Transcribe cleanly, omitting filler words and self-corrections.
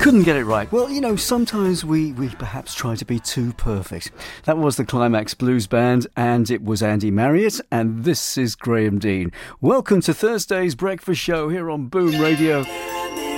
Couldn't get it right. Well, sometimes we perhaps try to be too perfect. That was the Climax Blues Band, and it was Andy Marriott, and this is Graham Dean. Welcome to Thursday's breakfast show here on Boom Radio.